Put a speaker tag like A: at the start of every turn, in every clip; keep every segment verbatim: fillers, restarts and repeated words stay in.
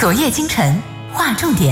A: 昨夜今晨划重点。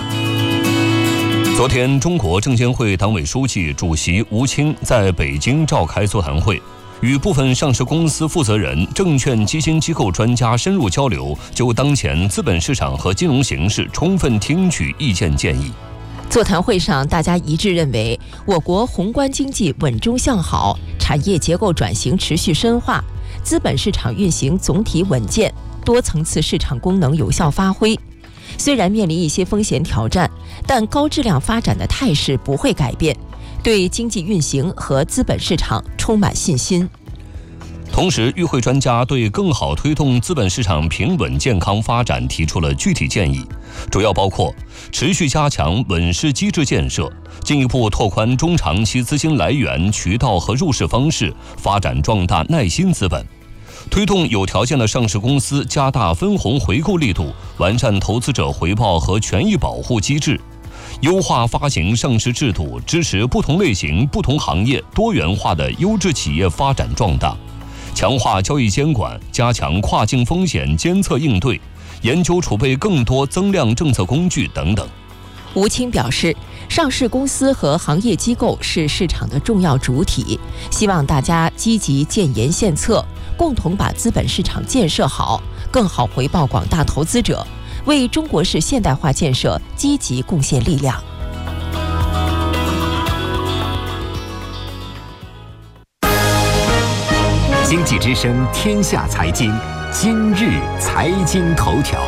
B: 昨天，中国证监会党委书记、主席吴清在北京召开座谈会，与部分上市公司负责人、证券基金机构专家深入交流，就当前资本市场和金融形势充分听取意见建议。
C: 座谈会上，大家一致认为，我国宏观经济稳中向好，产业结构转型持续深化，资本市场运行总体稳健，多层次市场功能有效发挥。虽然面临一些风险挑战，但高质量发展的态势不会改变，对经济运行和资本市场充满信心。
B: 同时，与会专家对更好推动资本市场平稳健康发展提出了具体建议，主要包括持续加强稳市机制建设，进一步拓宽中长期资金来源、渠道和入市方式，发展壮大耐心资本，推动有条件的上市公司加大分红回购力度，完善投资者回报和权益保护机制，优化发行上市制度，支持不同类型、不同行业多元化的优质企业发展壮大，强化交易监管，加强跨境风险监测应对，研究储备更多增量政策工具等等。
C: 吴清表示，上市公司和行业机构是市场的重要主体，希望大家积极建言献策，共同把资本市场建设好，更好回报广大投资者，为中国式现代化建设积极贡献力量。
D: 经济之声天下财经，今日财经头条。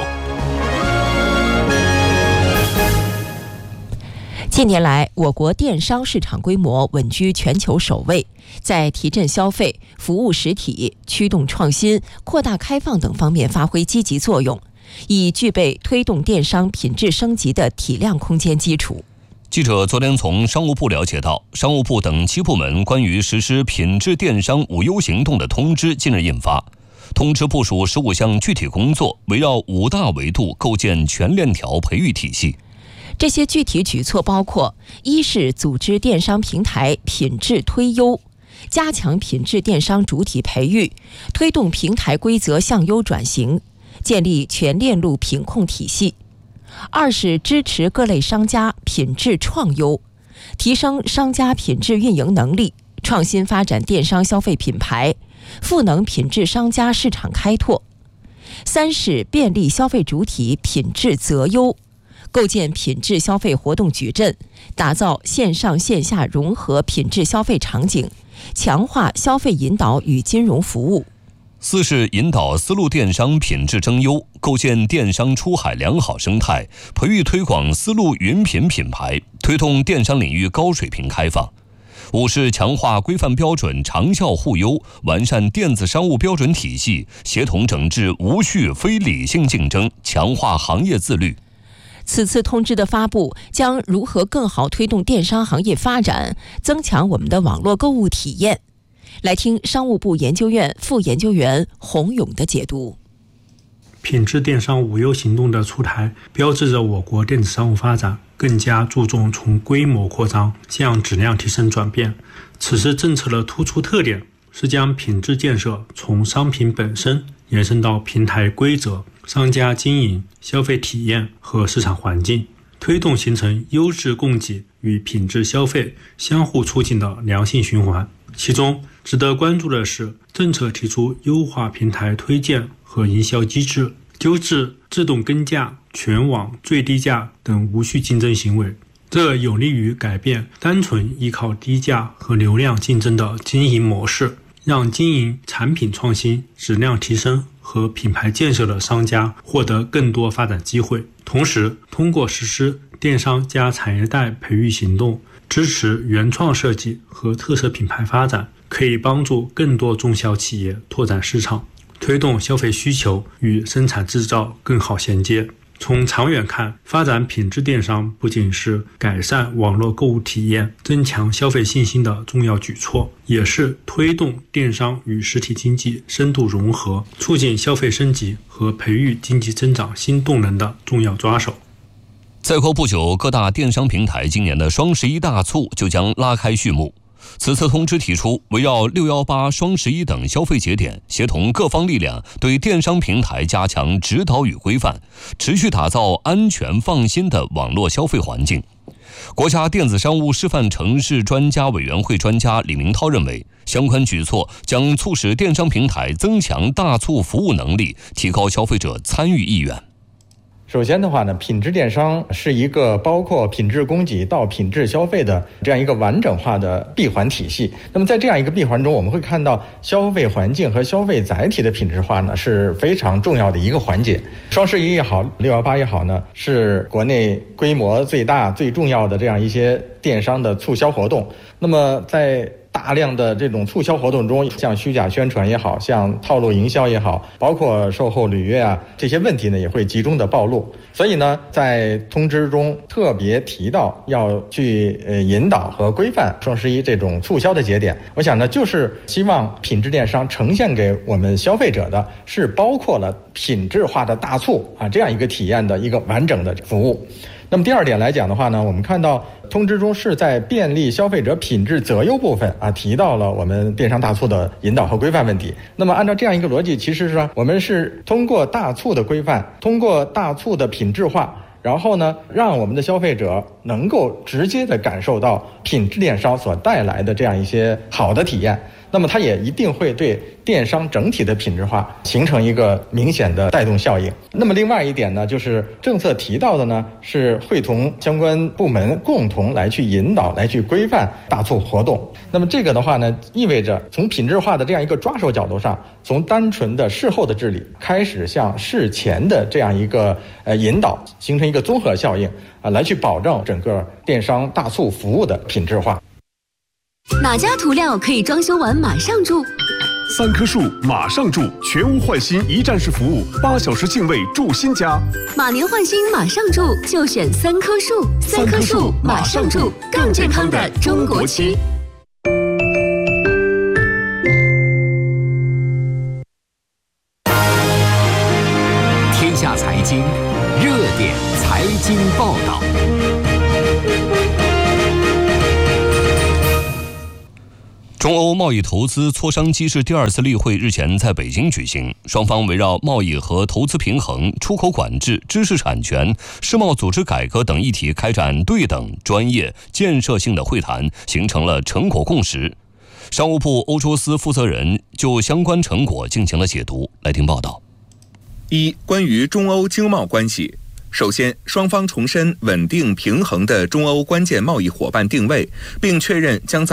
C: 近年来，我国电商市场规模稳居全球首位，在提振消费、服务实体、驱动创新、扩大开放等方面发挥积极作用，已具备推动电商品质升级的体量空间基础。
B: 记者昨天从商务部了解到，商务部等七部门关于实施品质电商无忧行动的通知近日印发，通知部署十五项具体工作，围绕五大维度构建全链条培育体系。
C: 这些具体举措包括：一是组织电商平台品质推优，加强品质电商主体培育，推动平台规则向优转型，建立全链路品控体系；二是支持各类商家品质创优，提升商家品质运营能力，创新发展电商消费品牌，赋能品质商家市场开拓；三是便利消费主体品质择优，构建品质消费活动矩阵，打造线上线下融合品质消费场景，强化消费引导与金融服务。
B: 四是引导丝路电商品质争优，构建电商出海良好生态，培育推广丝路云品品牌，推动电商领域高水平开放。五是强化规范标准长效互优，完善电子商务标准体系，协同整治无序非理性竞争，强化行业自律。
C: 此次通知的发布将如何更好推动电商行业发展，增强我们的网络购物体验？来听商务部研究院副研究员洪勇的解读。
E: 品质电商无忧行动的出台，标志着我国电子商务发展更加注重从规模扩张向质量提升转变。此次政策的突出特点是将品质建设从商品本身延伸到平台规则、商家经营、消费体验和市场环境，推动形成优质供给与品质消费相互促进的良性循环。其中值得关注的是，政策提出优化平台推荐和营销机制，纠治自动跟价、全网最低价等无序竞争行为，这有利于改变单纯依靠低价和流量竞争的经营模式，让经营产品创新、质量提升和品牌建设的商家获得更多发展机会。同时，通过实施电商加产业带培育行动，支持原创设计和特色品牌发展，可以帮助更多中小企业拓展市场，推动消费需求与生产制造更好衔接。从长远看，发展品质电商不仅是改善网络购物体验、增强消费信心的重要举措，也是推动电商与实体经济深度融合、促进消费升级和培育经济增长新动能的重要抓手。
B: 再过不久，各大电商平台今年的双十一大促就将拉开序幕。 此次通知提出，围绕六一八、双十一等消费节点，协同各方力量对电商平台加强指导与规范，持续打造安全放心的网络消费环境。国家电子商务示范城市专家委员会专家李明涛认为，相关举措将促使电商平台增强大促服务能力，提高消费者参与意愿。
F: 首先的话呢，品质电商是一个包括品质供给到品质消费的这样一个完整化的闭环体系。那么在这样一个闭环中，我们会看到消费环境和消费载体的品质化呢是非常重要的一个环节。双十一也好，六一八也好呢，是国内规模最大最重要的这样一些电商的促销活动。那么在大量的这种促销活动中，像虚假宣传也好，像套路营销也好，包括售后履约啊，这些问题呢也会集中的暴露。所以呢，在通知中特别提到要去呃引导和规范双十一这种促销的节点。我想呢，就是希望品质电商呈现给我们消费者的是包括了品质化的大促啊这样一个体验的一个完整的服务。那么第二点来讲的话呢，我们看到通知中是在便利消费者品质择优部分啊提到了我们电商大促的引导和规范问题。那么按照这样一个逻辑，其实是我们是通过大促的规范，通过大促的品质化，然后呢，让我们的消费者能够直接的感受到品质电商所带来的这样一些好的体验。那么它也一定会对电商整体的品质化形成一个明显的带动效应。那么另外一点呢，就是政策提到的呢，是会同相关部门共同来去引导、来去规范大促活动。那么这个的话呢，意味着从品质化的这样一个抓手角度上，从单纯的事后的治理开始向事前的这样一个呃引导，形成一个综合效应啊，来去保证整个电商大促服务的品质化。
G: 哪家涂料可以装修完马上住？
H: 三棵树马上住，全屋换新一站式服务，八小时净位住新家。
G: 马年换新马上住，就选三棵树。三棵树马上住，更健康的中国区。
D: 天下财经热点财经报道。
B: 中欧贸易投资磋商机制第二次例会日前在北京举行，双方围绕贸易和投资平衡、出口管制、知识产权、世贸组织改革等议题开展对等、专业、建设性的会谈，形成了成果共识。商务部欧洲司负责人就相关成果进行了解读，来听报道。
I: 一、关于中欧经贸关系。首先，双方重申稳定平衡的中欧关键贸易伙伴定位，并确认将在